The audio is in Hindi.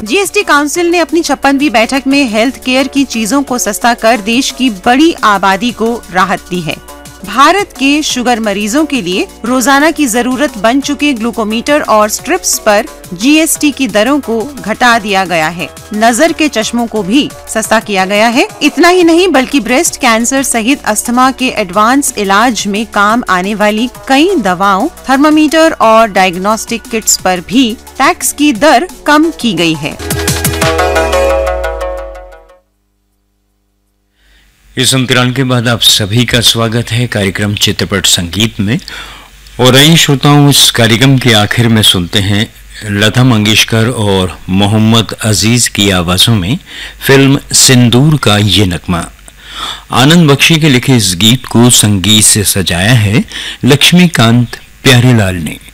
जीएसटी काउंसिल ने अपनी 56वीं बैठक में हेल्थ केयर की चीजों को सस्ता कर देश की बड़ी आबादी को राहत दी है। भारत के शुगर मरीजों के लिए रोजाना की जरूरत बन चुके ग्लूकोमीटर और स्ट्रिप्स पर जीएसटी की दरों को घटा दिया गया है। नजर के चश्मों को भी सस्ता किया गया है। इतना ही नहीं बल्कि ब्रेस्ट कैंसर सहित अस्थमा के एडवांस इलाज में काम आने वाली कई दवाओं, थर्मामीटर और डायग्नोस्टिक किट्स पर भी टैक्स की दर कम की गई है। इस अंतराल के बाद आप सभी का स्वागत है कार्यक्रम चित्रपट संगीत में। और आइए श्रोताओं, इस कार्यक्रम के आखिर में सुनते हैं लता मंगेशकर और मोहम्मद अजीज की आवाजों में फिल्म सिंदूर का ये नगमा। आनंद बख्शी के लिखे इस गीत को संगीत से सजाया है लक्ष्मीकांत प्यारेलाल ने।